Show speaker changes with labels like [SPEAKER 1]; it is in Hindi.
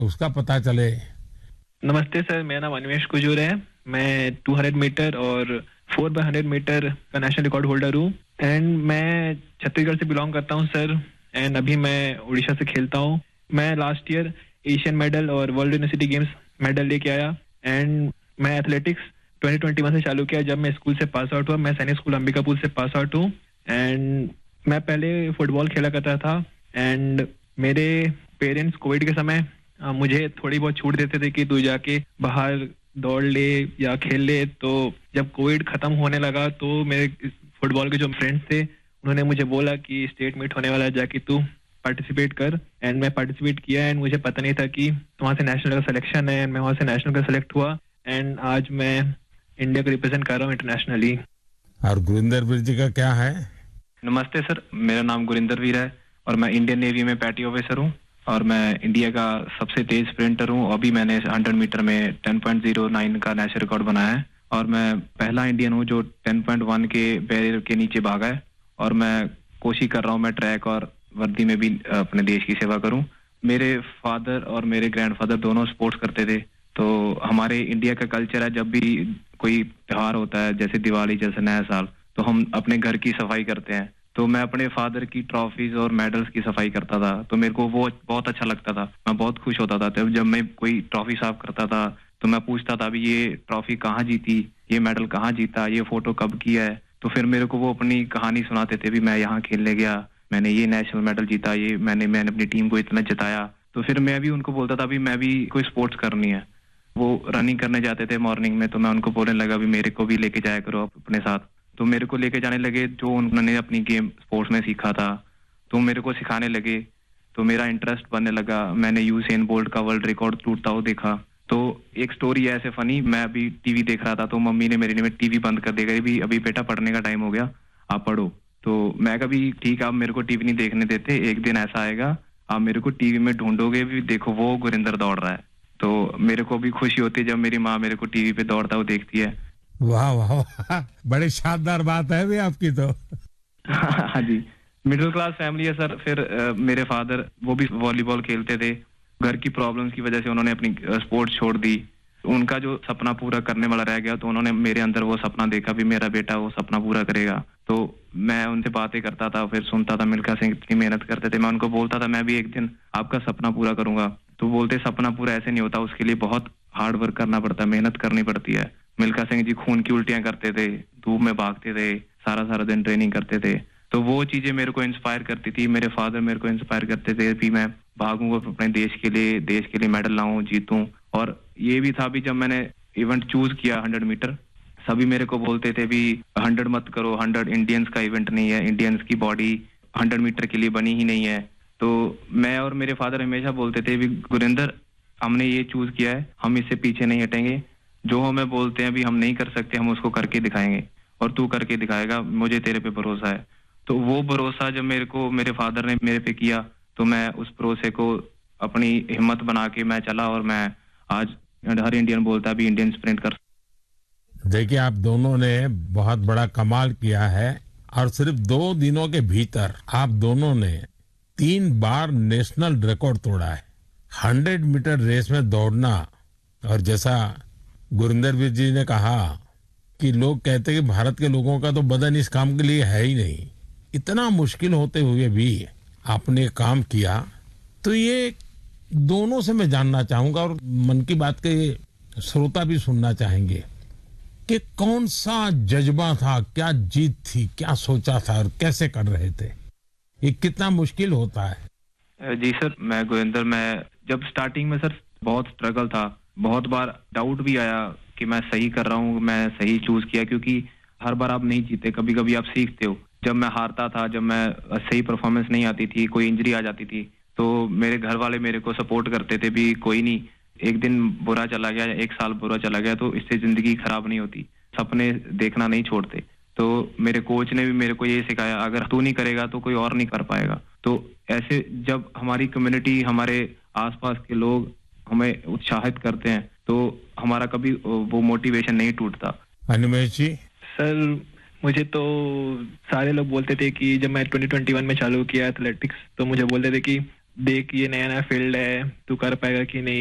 [SPEAKER 1] उसका पता चले।
[SPEAKER 2] नमस्ते सर, मेरा नाम अनिमेश कुजूर है। मैं 200 मीटर और 4x100 मीटर का नेशनल रिकॉर्ड होल्डर हूँ। एंड मैं छत्तीसगढ़ से बिलोंग करता हूँ सर। एंड अभी मैं उड़ीसा से खेलता हूँ। मैं लास्ट ईयर एशियन मेडल और वर्ल्ड यूनिवर्सिटी गेम्स मेडल लेके आया। एंड मैं एथलेटिक्स 2021 से चालू किया जब मैं स्कूल से पास आउट हुआ। मैं सैनिक स्कूल अंबिकापुर से पास आउट हूँ। एंड मैं पहले फुटबॉल खेला करता था। एंड मेरे पेरेंट्स कोविड के समय मुझे थोड़ी बहुत छूट देते थे कि तू जाके बाहर दौड़ ले या खेल ले। तो जब कोविड खत्म होने लगा तो मेरे फुटबॉल के जो फ्रेंड्स थे उन्होंने मुझे बोला कि स्टेट मीट होने वाला है, जाके तू पार्टिसिपेट कर। एंड मैं पार्टिसिपेट किया। एंड मुझे पता नहीं था कि वहाँ से नेशनल का सिलेक्शन है। एंड मैं वहाँ से नेशनल का सिलेक्ट हुआ। एंड आज मैं इंडिया को रिप्रेजेंट कर रहा हूँ इंटरनेशनली।
[SPEAKER 1] और गुरिंदर वीर जी का क्या है?
[SPEAKER 3] नमस्ते सर, मेरा नाम गुरिंदर वीर है और मैं इंडियन नेवी में पैटी ऑफिसर हूँ और मैं इंडिया का सबसे तेज स्प्रिंटर हूँ। अभी मैंने 100 मीटर में 10.09 का नेशनल रिकॉर्ड बनाया है और मैं पहला इंडियन हूँ जो 10.1 के बैरियर के नीचे भागा है। और मैं कोशिश कर रहा हूँ मैं ट्रैक और वर्दी में भी अपने देश की सेवा करूँ। मेरे फादर और मेरे ग्रैंडफादर दोनों स्पोर्ट्स करते थे। तो हमारे इंडिया का कल्चर है, जब भी कोई त्योहार होता है जैसे दिवाली जैसे नया साल, तो हम अपने घर की सफाई करते हैं। तो मैं अपने फादर की ट्रॉफीज और मेडल्स की सफाई करता था। तो मेरे को वो बहुत अच्छा लगता था, मैं बहुत खुश होता था। तब जब मैं कोई ट्रॉफी साफ करता था तो मैं पूछता था अभी ये ट्रॉफी कहाँ जीती, ये मेडल कहाँ जीता, ये फोटो कब किया है। तो फिर मेरे को वो अपनी कहानी सुनाते थे भी मैं यहाँ खेलने गया, मैंने ये नेशनल मेडल जीता, ये मैंने अपनी टीम को इतना जिताया। तो फिर मैं भी उनको बोलता था भी मैं भी कोई स्पोर्ट्स करनी है। वो रनिंग करने जाते थे मॉर्निंग में, तो मैं उनको बोलने लगा भी मेरे को भी लेके जाया करो अपने साथ। तो मेरे को लेके जाने लगे, जो उन्होंने अपनी गेम स्पोर्ट्स में सीखा था तो मेरे को सिखाने लगे। तो मेरा इंटरेस्ट बनने लगा। मैंने यूसेन बोल्ट का वर्ल्ड रिकॉर्ड टूटता हुआ देखा। तो एक स्टोरी है ऐसे फनी, मैं अभी टीवी देख रहा था तो मम्मी ने मेरी ने टीवी बंद कर देगा भी अभी बेटा पढ़ने का टाइम हो गया, आप पढ़ो। तो मैं कभी ठीक, आप मेरे को टीवी नहीं देखने देते, एक दिन ऐसा आएगा आप मेरे को टीवी में ढूंढोगे भी, देखो वो गुरिंदर दौड़ रहा है। तो मेरे को भी खुशी होती है जब मेरी माँ मेरे को टीवी पे दौड़ता हुआ देखती है।
[SPEAKER 1] वाह वाह वाह, बड़ी शानदार बात है भी आपकी तो।
[SPEAKER 3] हाँ जी, मिडिल क्लास फैमिली है सर। फिर मेरे फादर वो भी वॉलीबॉल खेलते थे। घर की प्रॉब्लम्स की वजह से उन्होंने अपनी स्पोर्ट्स छोड़ दी। उनका जो सपना पूरा करने वाला रह गया, तो उन्होंने मेरे अंदर वो सपना देखा भी मेरा बेटा वो सपना पूरा करेगा। तो मैं उनसे बातें करता था, फिर सुनता था मिल्खा सिंह इतनी मेहनत करते थे। मैं उनको बोलता था मैं भी एक दिन आपका सपना पूरा करूंगा। तो बोलते सपना पूरा ऐसे नहीं होता, उसके लिए बहुत हार्ड वर्क करना पड़ता है, मेहनत करनी पड़ती है। मिल्खा सिंह जी खून की उल्टियां करते थे, धूप में भागते थे, सारा सारा दिन ट्रेनिंग करते थे। तो वो चीजें मेरे को इंस्पायर करती थी। मेरे फादर मेरे को इंस्पायर करते थे भी मैं भागूंगा अपने देश के लिए मेडल लाऊं, जीतूं। और ये भी था भी जब मैंने इवेंट चूज किया 100 मीटर, सभी मेरे को बोलते थे भी 100 मत करो, 100 इंडियंस का इवेंट नहीं है, इंडियंस की बॉडी 100 मीटर के लिए बनी ही नहीं है। तो मैं और मेरे फादर हमेशा बोलते थे भी गुरिंदर हमने ये चूज किया है, हम इससे पीछे नहीं हटेंगे। जो हमें बोलते हैं भी हम नहीं कर सकते, हम उसको करके दिखाएंगे और तू करके दिखाएगा, मुझे तेरे पे भरोसा है। तो वो भरोसा जब मेरे को मेरे फादर ने मेरे पे किया, तो मैं उस भरोसे को अपनी हिम्मत बना के मैं चला और मैं आज हर इंडियन बोलता भी इंडियन स्प्रिंट कर।
[SPEAKER 1] देखिए आप दोनों ने बहुत बड़ा कमाल किया है और सिर्फ 2 दिनों के भीतर आप दोनों ने 3 बार नेशनल रिकॉर्ड तोड़ा है 100 मीटर रेस में दौड़ना। और जैसा गुरिंदर वीर जी ने कहा कि लोग कहते हैं कि भारत के लोगों का तो बदन इस काम के लिए है ही नहीं, इतना मुश्किल होते हुए भी आपने काम किया। तो ये दोनों से मैं जानना चाहूंगा और मन की बात के श्रोता भी सुनना चाहेंगे कि कौन सा जज्बा था, क्या जीत थी, क्या सोचा था और कैसे कर रहे थे, ये कितना मुश्किल होता है?
[SPEAKER 3] जी सर, मैं गुरिंदर, मैं जब स्टार्टिंग में सर बहुत स्ट्रगल था, बहुत बार डाउट भी आया कि मैं सही कर रहा हूँ, मैं सही चूज किया, क्योंकि हर बार आप नहीं जीते, कभी कभी आप सीखते हो। जब मैं हारता था, जब मैं सही परफॉर्मेंस नहीं आती थी, कोई इंजरी आ जाती थी, तो मेरे घर वाले मेरे को सपोर्ट करते थे भी कोई नहीं, एक दिन बुरा चला गया, एक साल बुरा चला गया तो इससे जिंदगी खराब नहीं होती, सपने देखना नहीं छोड़ते। तो मेरे कोच ने भी मेरे को ये सिखाया, अगर तू नहीं करेगा तो कोई और नहीं कर पाएगा। तो ऐसे जब हमारी कम्युनिटी, हमारे आसपास के लोग हमें उत्साहित करते हैं तो हमारा कभी वो मोटिवेशन नहीं टूटता।
[SPEAKER 1] अनिमेश जी?
[SPEAKER 2] सर मुझे तो सारे लोग बोलते थे कि जब मैं 2021 में चालू किया एथलेटिक्स, तो मुझे बोलते थे कि देख ये नया नया फील्ड है, तू कर पाएगा कि नहीं।